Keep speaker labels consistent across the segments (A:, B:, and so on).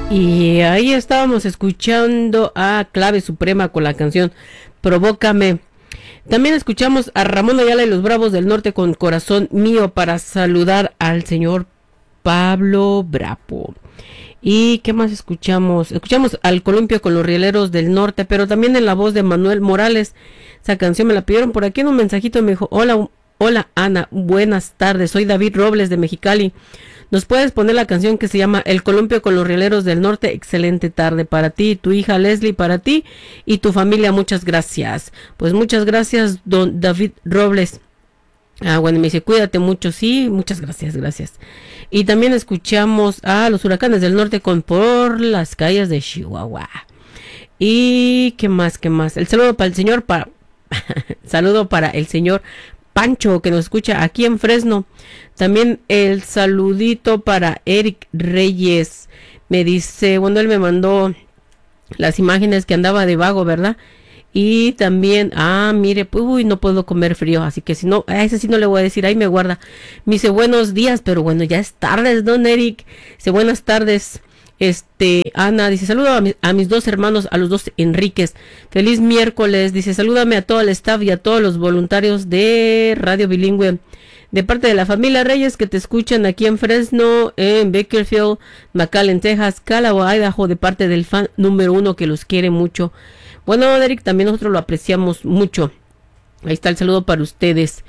A: Y ahí estábamos escuchando a Clave Suprema con la canción Provócame. También escuchamos a Ramón Ayala y los Bravos del Norte con Corazón Mío para saludar al señor Pablo Bravo. ¿Y qué más escuchamos? Escuchamos al Columpio con los Rieleros del Norte, pero también en la voz de Manuel Morales. Esa canción me la pidieron por aquí en un mensajito, me dijo: hola Ana, buenas tardes, soy David Robles de Mexicali. ¿Nos puedes poner la canción que se llama El Columpio con los Rieleros del Norte? Excelente tarde para ti, tu hija Leslie, para ti y tu familia, muchas gracias. Pues muchas gracias, don David Robles. Bueno, me dice, cuídate mucho, sí, muchas gracias. Y también escuchamos a los Huracanes del Norte con Por las calles de Chihuahua. Y ¿qué más? El saludo para el señor, saludo para el señor Pancho, que nos escucha aquí en Fresno. También el saludito para Eric Reyes. Me dice, bueno, él me mandó las imágenes que andaba de vago, ¿verdad? Y también, mire, pues, no puedo comer frío, así que si no, a ese sí no le voy a decir, ahí me guarda. Me dice, buenos días, pero bueno, ya es tarde, don Eric. Dice, buenas tardes. Ana dice, saludo a mis dos hermanos, a los dos Enríquez. Feliz miércoles. Dice, salúdame a todo el staff y a todos los voluntarios de Radio Bilingüe. De parte de la familia Reyes que te escuchan aquí en Fresno, en Bakersfield, McAllen, Texas, Calabo, Idaho, de parte del fan número 1 que los quiere mucho. Bueno, Eric, también nosotros lo apreciamos mucho. Ahí está el saludo para ustedes.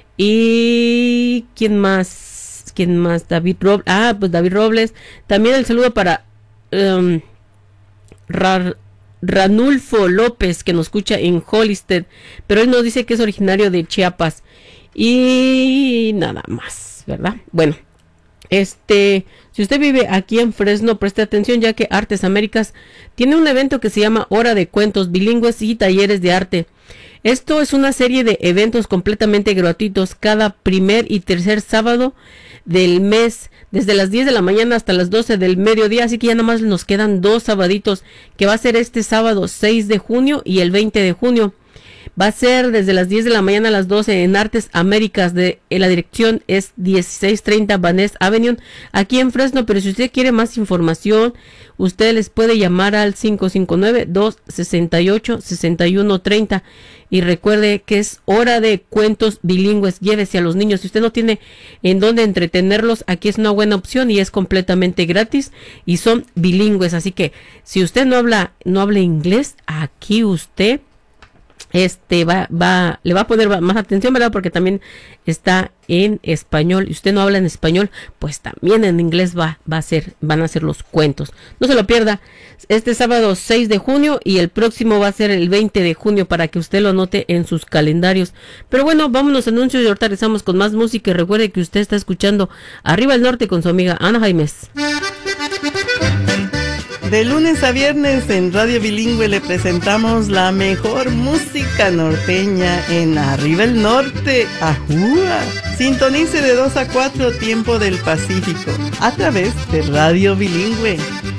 A: Y ¿quién más? David Robles. Pues David Robles. También el saludo para Ranulfo López, que nos escucha en Hollister, pero él nos dice que es originario de Chiapas. Y nada más, ¿verdad? Bueno, si usted vive aquí en Fresno, preste atención, ya que Artes Américas tiene un evento que se llama Hora de Cuentos Bilingües y Talleres de Arte. Esto es una serie de eventos completamente gratuitos cada primer y tercer sábado del mes, desde las 10 de la mañana hasta las 12 del mediodía, así que ya nada más nos quedan 2 sabaditos, que va a ser este sábado 6 de junio y el 20 de junio. Va a ser desde las 10 de la mañana a las 12 en Artes Américas. La dirección es 1630 Van Avenue, aquí en Fresno. Pero si usted quiere más información, usted les puede llamar al 559-268-6130. Y recuerde que es Hora de Cuentos Bilingües. Llévese a los niños. Si usted no tiene en dónde entretenerlos, aquí es una buena opción y es completamente gratis. Y son bilingües. Así que si usted no habla inglés, aquí usted le va a poner más atención, ¿verdad? Porque también está en español. Y usted no habla en español, pues también en inglés van a ser los cuentos. No se lo pierda. Este sábado 6 de junio y el próximo va a ser el 20 de junio para que usted lo anote en sus calendarios. Pero bueno, vámonos a anuncios y ahorita regresamos con más música. Y recuerde que usted está escuchando Arriba el Norte con su amiga Ana Jaimes.
B: De lunes a viernes en Radio Bilingüe le presentamos la mejor música norteña en Arriba el Norte. ¡Ajúa! Sintonice de 2 a 4 tiempo del Pacífico a través de Radio Bilingüe.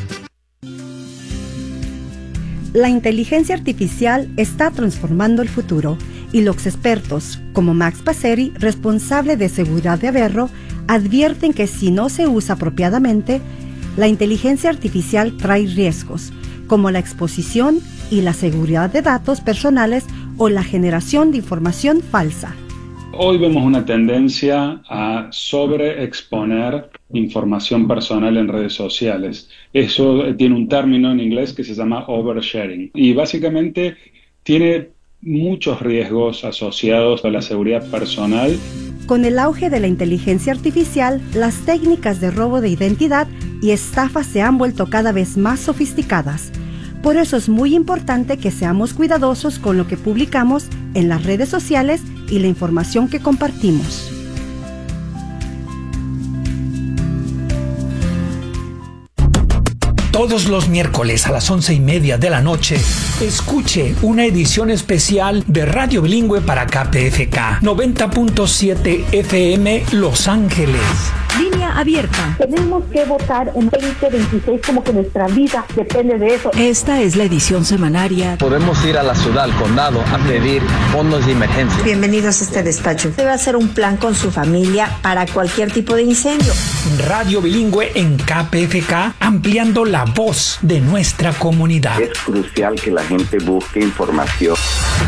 C: La inteligencia artificial está transformando el futuro y los expertos, como Max Passeri, responsable de seguridad de Averro, advierten que si no se usa apropiadamente, la inteligencia artificial trae riesgos, como la exposición y la seguridad de datos personales o la generación de información falsa.
D: Hoy vemos una tendencia a sobreexponer información personal en redes sociales. Eso tiene un término en inglés que se llama oversharing y básicamente tiene muchos riesgos asociados a la seguridad personal.
C: Con el auge de la inteligencia artificial, las técnicas de robo de identidad y estafas se han vuelto cada vez más sofisticadas. Por eso es muy importante que seamos cuidadosos con lo que publicamos en las redes sociales y la información que compartimos.
E: Todos los miércoles a las 11:30 de la noche, escuche una edición especial de Radio Bilingüe para KPFK 90.7 FM Los Ángeles.
F: Línea Consulta abierta.
G: Tenemos que votar en 2026 como que nuestra vida depende de eso.
F: Esta es la edición semanaria.
H: Podemos ir a la ciudad, al condado, a pedir fondos de emergencia.
I: Bienvenidos a este despacho. Debe hacer un plan con su familia para cualquier tipo de incendio.
E: Radio Bilingüe en KPFK, ampliando la voz de nuestra comunidad.
J: Es crucial que la gente busque información.